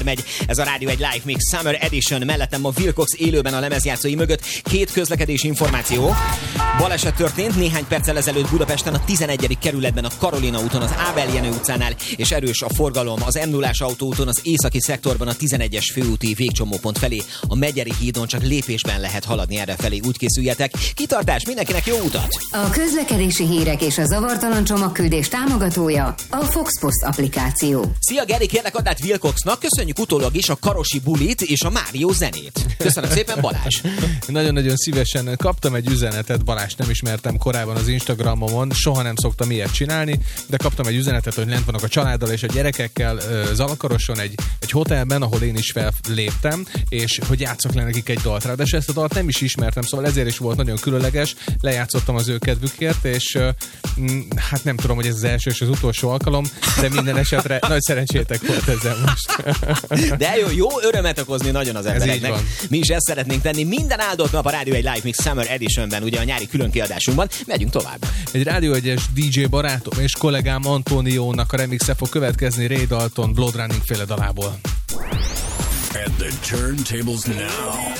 megy ez a Rádió egy Live Mix Summer Edition, mellettem a Wilcox élőben a lemezjátszói mögött. Két közlekedési információ. Baleset történt néhány perccel ezelőtt Budapesten a 11. kerületben a Karolina úton, az Ábel Jenő utcánál, és erős a forgalom az M0-ás autóúton, az északi szektorban a 11-es főúti végcsomópont felé, a Megyeri hídon csak lépésben lehet haladni errefelé, úgy készüljetek. Kitartás, mindenkinek jó utat! A közlekedési hírek és a zavartalan csomagküldés támogatója a Fox Post applikáció. Szia Geri, kérlek add át Wilcoxnak, köszönjük utólag is a Karosi bulit és a Mário zenét. Köszönöm szépen, Balázs! Nagyon-nagyon szívesen kaptam egy üzenetet, Balázs nem ismertem korábban az Instagramomon, soha nem szoktam ilyet csinálni, de kaptam egy üzenetet, hogy lent vannak a családdal és a gyerekekkel Zalakaroson egy hotelben, ahol én is felléptem, és hogy játszok le nekik egy dalt rá. De ezt a dalt nem is ismertem, szóval ezért is volt nagyon különleges, lejátszottam az ő kedvükért, és hát nem tudom, hogy ez az első és az utolsó alkalom, de minden esetre nagy szerencsétek volt ezzel most. De jó örömet okozni nagyon az embereknek. Mi is ezt szeretnénk tenni minden áldott nap a Rádió egy Live Mix Summer Editionben, ugye a nyári külön kiadásunkban. Megyünk tovább. Egy Rádió 1-es DJ barátom és kollégám Antoniónak a remixe fog következni Ray Dalton Blood Running féle dalából. At the turntables now,